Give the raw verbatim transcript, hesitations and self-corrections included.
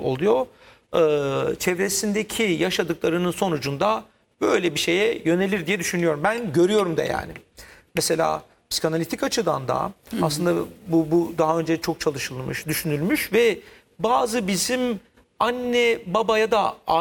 oluyor. Ee, çevresindeki yaşadıklarının sonucunda böyle bir şeye yönelir diye düşünüyorum. Ben görüyorum da yani. Mesela psikanalitik açıdan da aslında bu, bu daha önce çok çalışılmış, düşünülmüş ve bazı bizim anne babaya da